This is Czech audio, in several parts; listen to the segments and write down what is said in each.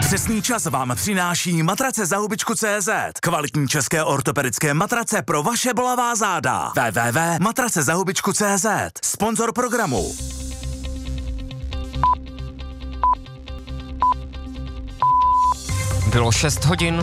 Přesný čas vám přináší matrace za hubičku.cz. Kvalitní české ortopedické matrace pro vaše bolavá záda. www.matracezahubičku.cz. Sponzor programu. Bylo 6 hodin.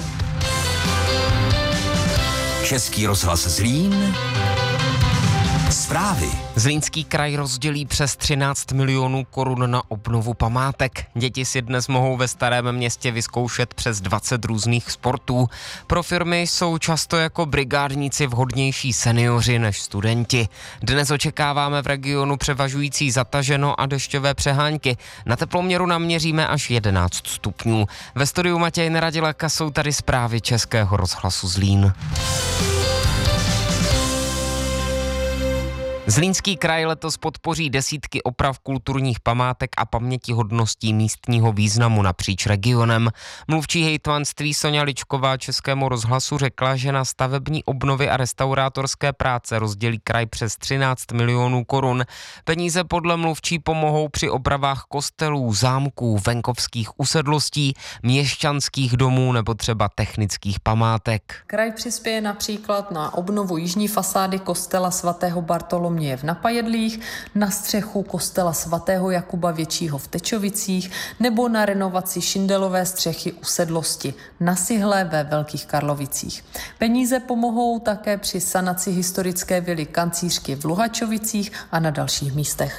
Český rozhlas Zlín. Zprávy. Zlínský kraj rozdělí přes 13 milionů korun na obnovu památek. Děti si dnes mohou ve Starém Městě vyzkoušet přes 20 různých sportů. Pro firmy jsou často jako brigádníci vhodnější seniori než studenti. Dnes očekáváme v regionu převažující zataženo a dešťové přehánky. Na teploměru naměříme až 11 stupňů. Ve studiu Matěj Neradileka jsou tady zprávy Českého rozhlasu Zlín. Zlínský kraj letos podpoří desítky oprav kulturních památek a pamětihodností místního významu napříč regionem. Mluvčí hejtmanství Soňa Ličková Českému rozhlasu řekla, že na stavební obnovy a restaurátorské práce rozdělí kraj přes 13 milionů korun. Peníze podle mluvčí pomohou při opravách kostelů, zámků, venkovských usedlostí, měšťanských domů nebo třeba technických památek. Kraj přispěje například na obnovu jižní fasády kostela svatého Bartoloměje v Napajedlích, na střechu kostela svatého Jakuba Většího v Tečovicích nebo na renovaci šindelové střechy usedlosti na Sihle ve Velkých Karlovicích. Peníze pomohou také při sanaci historické vily Kancířky v Luhačovicích a na dalších místech.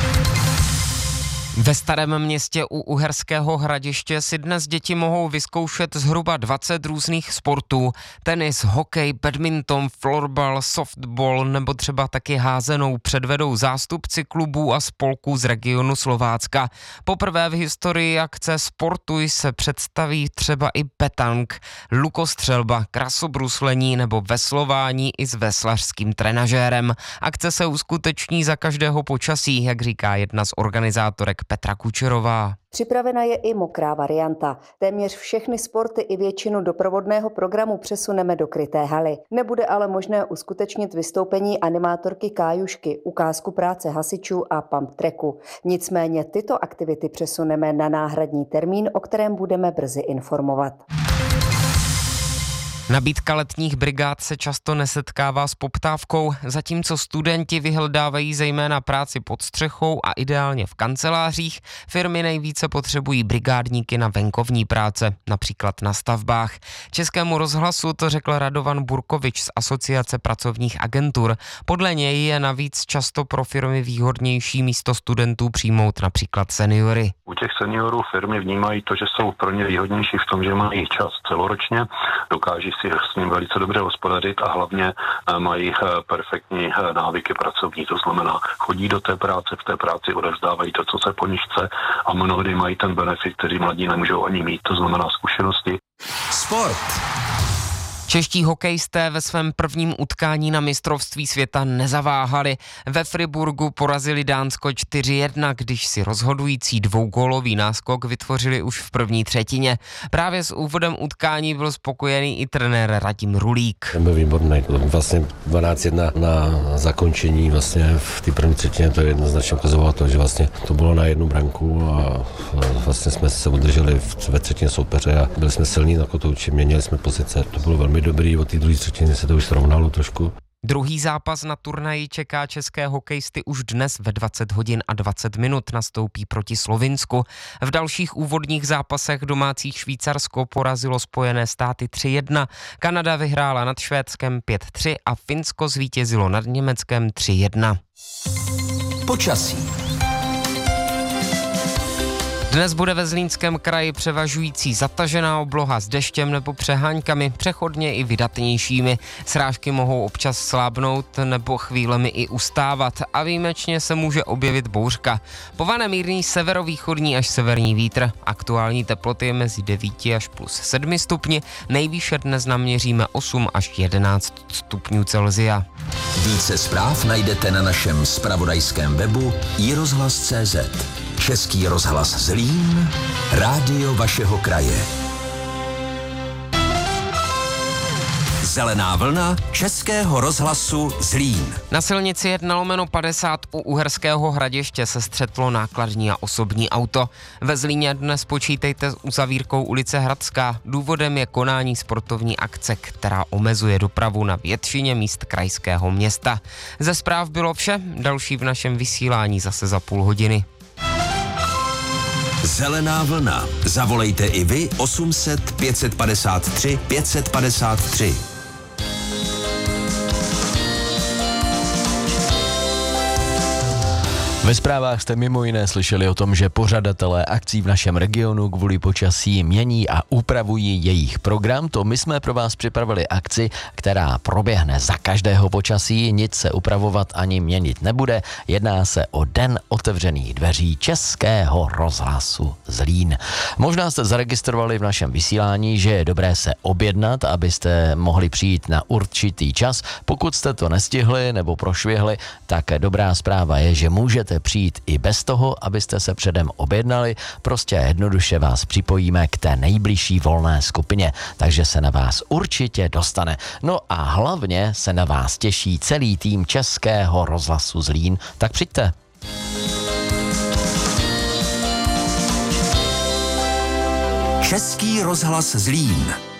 Ve Starém Městě u Uherského Hradiště si dnes děti mohou vyzkoušet zhruba 20 různých sportů. Tenis, hokej, badminton, florbal, softball nebo třeba taky házenou předvedou zástupci klubů a spolků z regionu Slovácka. Poprvé v historii akce Sportuj se představí třeba i petank, lukostřelba, krasobruslení nebo veslování i s veslařským trenažérem. Akce se uskuteční za každého počasí, jak říká jedna z organizátorek Petra Kučerová. Připravena je i mokrá varianta. Téměř všechny sporty i většinu doprovodného programu přesuneme do kryté haly. Nebude ale možné uskutečnit vystoupení animátorky Kájušky, ukázku práce hasičů a pump tracku. Nicméně tyto aktivity přesuneme na náhradní termín, o kterém budeme brzy informovat. Nabídka letních brigád se často nesetkává s poptávkou, zatímco studenti vyhledávají zejména práci pod střechou a ideálně v kancelářích. Firmy nejvíce potřebují brigádníky na venkovní práce, například na stavbách. Českému rozhlasu to řekl Radovan Burkovič z Asociace pracovních agentur. Podle něj je navíc často pro firmy výhodnější místo studentů přijmout například seniory. U těch seniorů firmy vnímají to, že jsou pro ně výhodnější v tom, že mají čas celoročně, dokáží si s ním velice dobře hospodařit a hlavně mají perfektní návyky pracovní. To znamená, chodí do té práce, v té práci odevzdávají to, co se po nich chce a mnohdy mají ten benefit, který mladí nemůžou ani mít, to znamená zkušenosti. Sport. Čeští hokejisté ve svém prvním utkání na mistrovství světa nezaváhali. Ve Friburgu porazili Dánsko 4-1, když si rozhodující dvougólový náskok vytvořili už v první třetině. Právě s úvodem utkání byl spokojený i trenér Radim Rulík. Byl výborný. Vlastně 12-1 na zakončení vlastně v té první třetině to jednoznačně ukazovalo to, že vlastně to bylo na jednu branku a vlastně jsme se udrželi ve třetině soupeře a byli jsme silní na kotouči, měnili jsme pozice. To bylo velmi dobrý, od té druhé třetiny se to už srovnalo trošku. Druhý zápas na turnaji čeká české hokejisty už dnes ve 20 hodin a 20 minut nastoupí proti Slovinsku. V dalších úvodních zápasech domácí Švýcarsko porazilo Spojené státy 3-1, Kanada vyhrála nad Švédskem 5-3 a Finsko zvítězilo nad Německem 3-1. Počasí. Dnes bude ve Zlínském kraji převažující zatažená obloha s deštěm nebo přeháňkami, přechodně i vydatnějšími. Srážky mohou občas slábnout nebo chvílemi i ustávat a výjimečně se může objevit bouřka. Povane mírný severovýchodní až severní vítr. Aktuální teploty je mezi 9 až plus 7 stupni, nejvýše dnes naměříme 8 až 11 stupňů Celsia. Více zpráv najdete na našem zpravodajském webu iRozhlas.cz. Český rozhlas Zlín, rádio vašeho kraje. Zelená vlna Českého rozhlasu Zlín. Na silnici 1/50 u Uherského Hradiště se střetlo nákladní a osobní auto. Ve Zlíně dnes počítejte s uzavírkou ulice Hradská. Důvodem je konání sportovní akce, která omezuje dopravu na většině míst krajského města. Ze zpráv bylo vše, další v našem vysílání zase za půl hodiny. Zelená vlna. Zavolejte i vy 800 553 553. Ve zprávách jste mimo jiné slyšeli o tom, že pořadatelé akcí v našem regionu kvůli počasí mění a upravují jejich program. To my jsme pro vás připravili akci, která proběhne za každého počasí, nic se upravovat ani měnit nebude. Jedná se o Den otevřených dveří Českého rozhlasu Zlín. Možná jste zaregistrovali v našem vysílání, že je dobré se objednat, abyste mohli přijít na určitý čas. Pokud jste to nestihli nebo prošvihli, tak dobrá zpráva je, že můžete přijít i bez toho, abyste se předem objednali, prostě jednoduše vás připojíme k té nejbližší volné skupině, takže se na vás určitě dostane. No a hlavně se na vás těší celý tým Českého rozhlasu Zlín, tak přijďte. Český rozhlas Zlín.